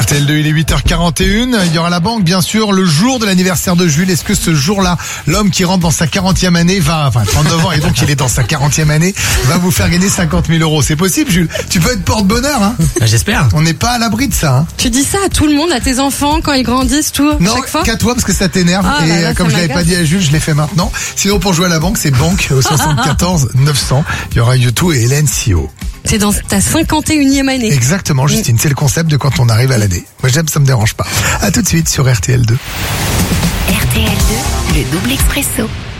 RTL2, il est 8h41. Il y aura la banque, bien sûr, le jour de l'anniversaire de Jules. Est-ce que ce jour-là, l'homme qui rentre dans sa 40e année 39 ans, et donc il est dans sa 40e année, va vous faire gagner 50 000 euros? C'est possible, Jules? Tu peux être porte-bonheur, hein? J'espère. On n'est pas à l'abri de ça, hein? Tu dis ça à tout le monde, à tes enfants, quand ils grandissent, tout, Non, chaque fois? qu'à toi, parce que ça t'énerve. Ah, et là, comme ça je l'avais pas m'agace. dit à Jules, je l'ai fait maintenant. Sinon, pour jouer à la banque, c'est banque au 74 900. Il y aura YouTube et Hélène Sio. C'est dans ta 51e année. Exactement, Justine. C'est le concept de quand on arrive à l'année. Moi, j'aime, ça me dérange pas. À tout de suite sur RTL2. RTL2, le double expresso.